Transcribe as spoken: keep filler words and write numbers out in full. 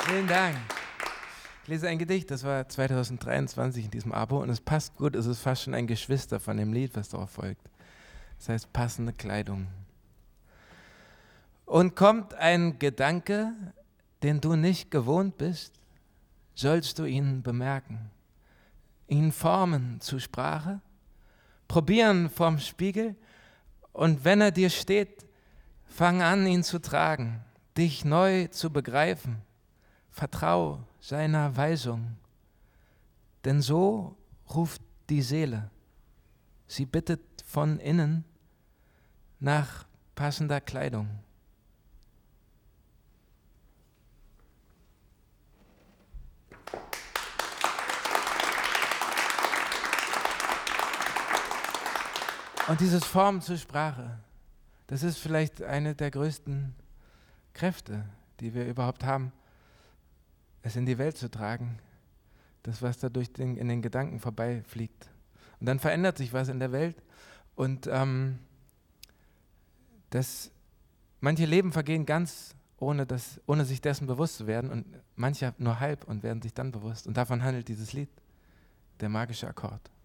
Vielen Dank. Ich lese ein Gedicht, das war zweitausenddreiundzwanzig in diesem Abo und es passt gut, es ist fast schon ein Geschwister von dem Lied, was darauf folgt. Das heißt passende Kleidung. Und kommt ein Gedanke, den du nicht gewohnt bist, sollst du ihn bemerken, ihn formen zu Sprache, probieren vorm Spiegel und wenn er dir steht, fang an, ihn zu tragen, dich neu zu begreifen, vertrau seiner Weisung, denn so ruft die Seele, sie bittet von innen nach passender Kleidung. Und dieses Formen zur Sprache, das ist vielleicht eine der größten Kräfte, die wir überhaupt haben, es in die Welt zu tragen, das, was da durch den, in den Gedanken vorbeifliegt. Und dann verändert sich was in der Welt und ähm, das, manche Leben vergehen ganz, ohne, das, ohne sich dessen bewusst zu werden und manche nur halb und werden sich dann bewusst. Und davon handelt dieses Lied, der magische Akkord.